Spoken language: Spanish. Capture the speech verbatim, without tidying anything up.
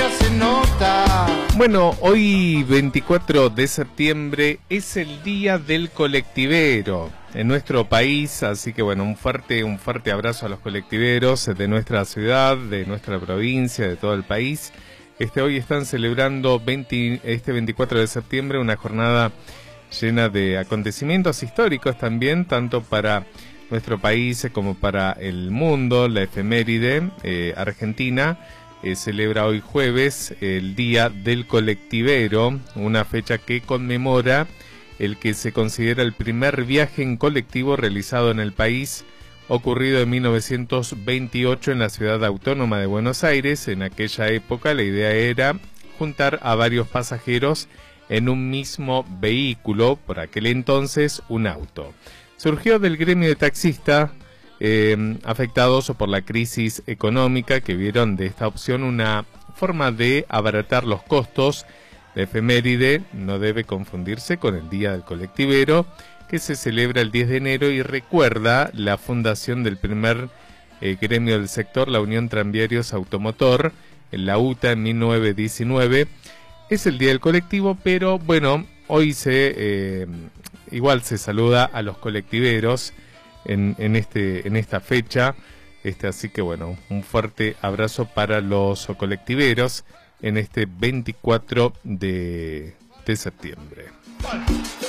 se nota. Bueno, hoy veinticuatro de septiembre es el Día del Colectivero en nuestro país, así que bueno, un fuerte, un fuerte abrazo a los colectiveros de nuestra ciudad, de nuestra provincia, de todo el país. Este, hoy están celebrando veinte, este veinticuatro de septiembre una jornada llena de acontecimientos históricos también, tanto para nuestro país como para el mundo. La efeméride eh, argentina eh, celebra hoy jueves el Día del Colectivero, una fecha que conmemora el que se considera el primer viaje en colectivo realizado en el país, ocurrido en mil novecientos veintiocho en la ciudad autónoma de Buenos Aires. En aquella época la idea era juntar a varios pasajeros en un mismo vehículo, por aquel entonces un auto. Surgió del gremio de taxistas eh, afectados por la crisis económica, que vieron de esta opción una forma de abaratar los costos. La efeméride no debe confundirse con el Día del Colectivero, que se celebra el diez de enero y recuerda la fundación del primer eh, gremio del sector, la Unión Tranviarios Automotor, en la U T A en mil novecientos diecinueve. Es el Día del Colectivo, pero bueno, hoy se eh, igual se saluda a los colectiveros en, en, este, en esta fecha. Este, así que bueno, un fuerte abrazo para los colectiveros en este veinticuatro de septiembre.